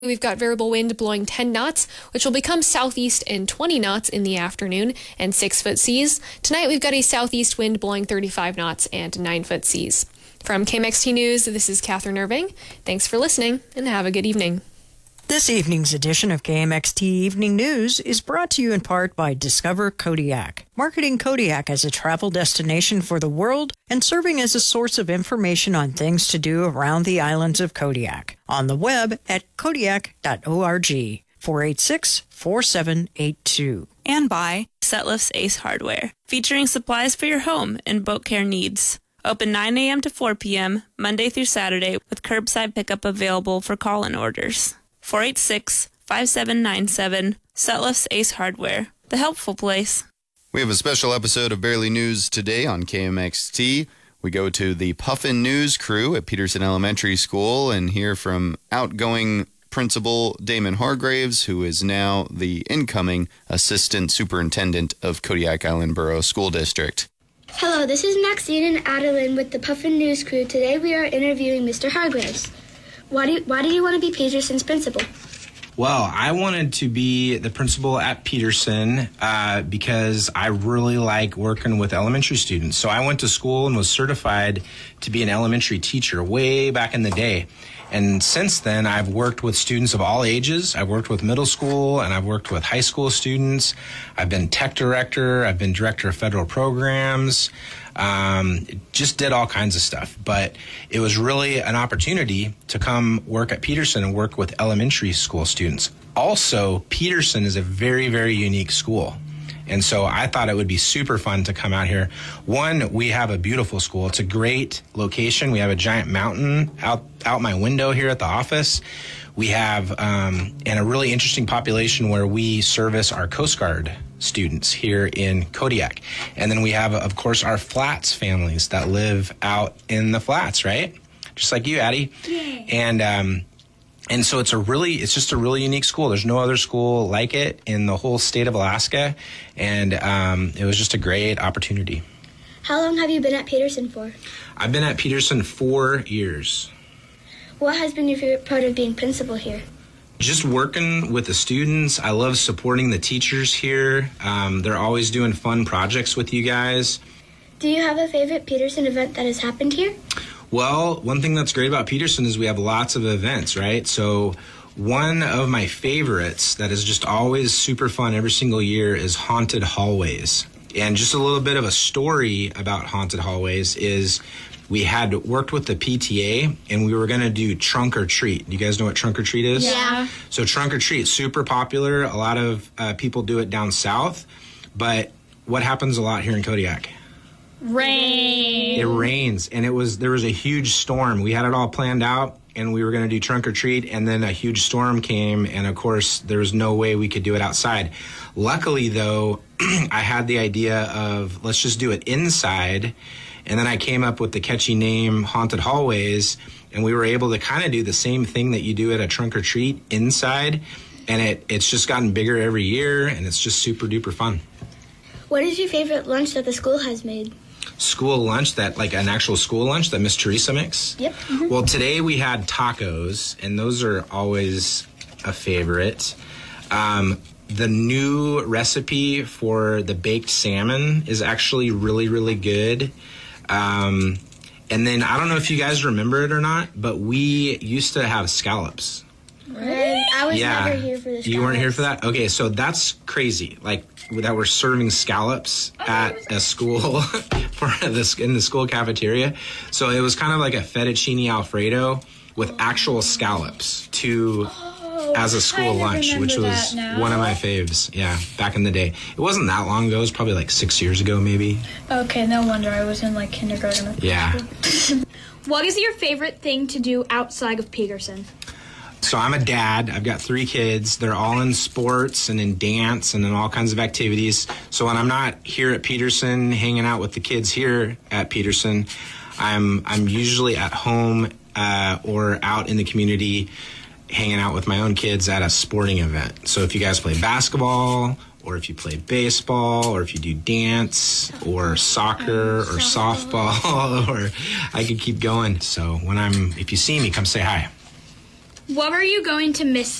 We've got variable wind blowing 10 knots, which will become southeast and 20 knots in the afternoon, and 6-foot seas. Tonight we've got a southeast wind blowing 35 knots and 9-foot seas. From KMXT News, this is Catherine Irving. Thanks for listening, and have a good evening. This evening's edition of KMXT Evening News is brought to you in part by Discover Kodiak, marketing Kodiak as a travel destination for the world and serving as a source of information on things to do around the islands of Kodiak. On the web at kodiak.org, 486-4782. And by Setlifts Ace Hardware, featuring supplies for your home and boat care needs. Open 9 a.m. to 4 p.m., Monday through Saturday, with curbside pickup available for call-in orders. 486-5797, Setlifts Ace Hardware, the helpful place. We have a special episode of Barely News today on KMXT. We go to the Puffin News crew at Peterson Elementary School and hear from outgoing Principal Damon Hargraves, who is now the incoming Assistant Superintendent of Kodiak Island Borough School District. Hello, this is Maxine and Adeline with the Puffin News crew. Today we are interviewing Mr. Hargraves. Why do you want to be Peterson's principal? Well, I wanted to be the principal at Peterson because I really like working with elementary students. So I went to school and was certified to be an elementary teacher way back in the day. And since then, I've worked with students of all ages. I've worked with middle school and I've worked with high school students. I've been tech director. I've been director of federal programs. Just did all kinds of stuff. But it was really an opportunity to come work at Peterson and work with elementary school students. Also, Peterson is a very, very unique school. And so I thought it would be super fun to come out here. One, we have a beautiful school. It's a great location. We have a giant mountain out my window here at the office. We have and a really interesting population where we service our Coast Guard students here in Kodiak. And then we have, of course, our Flats families that live out in the Flats, right? Just like you, Addie. Yeah. And so it's just a really unique school. There's no other school like it in the whole state of Alaska. And it was just a great opportunity. How long have you been at Peterson for? I've been at Peterson 4 years. What has been your favorite part of being principal here? Just working with the students. I love supporting the teachers here. They're always doing fun projects with you guys. Do you have a favorite Peterson event that has happened here? Well, one thing that's great about Peterson is we have lots of events, right? So one of my favorites that is just always super fun every single year is Haunted Hallways. And just a little bit of a story about Haunted Hallways is we had worked with the PTA and we were going to do Trunk or Treat. You guys know what Trunk or Treat is? Yeah. So Trunk or Treat, super popular. A lot of people do it down south. But what happens a lot here in Kodiak? Rain. It rains, and there was a huge storm. We had it all planned out, and we were going to do Trunk or Treat, and then a huge storm came, and of course, there was no way we could do it outside. Luckily, though, I had the idea of let's just do it inside, and then I came up with the catchy name Haunted Hallways, and we were able to kind of do the same thing that you do at a Trunk or Treat inside, and it's just gotten bigger every year, and it's just super duper fun. What is your favorite lunch that the school has made? School lunch, like an actual school lunch that Miss Teresa makes? Yep. Mm-hmm. Well, today we had tacos, and those are always a favorite. The new recipe for the baked salmon is actually really, really good. And then I don't know if you guys remember it or not, but we used to have scallops. Really? I was never here for this. You weren't here for that? Okay, so that's crazy. Like that we're serving scallops at a school in the school cafeteria. So it was kind of like a fettuccine Alfredo with actual scallops as a school lunch, which was one of my faves. Yeah, back in the day. It wasn't that long ago. It was probably like 6 years ago, maybe. Okay, no wonder. I was in like kindergarten. Yeah. What is your favorite thing to do outside of Peterson? So I'm a dad. I've got 3 kids. They're all in sports and in dance and in all kinds of activities. So when I'm not here at Peterson hanging out with the kids here at Peterson, I'm usually at home or out in the community hanging out with my own kids at a sporting event. So if you guys play basketball or if you play baseball or if you do dance or soccer or softball or I could keep going. So if you see me, come say hi. What are you going to miss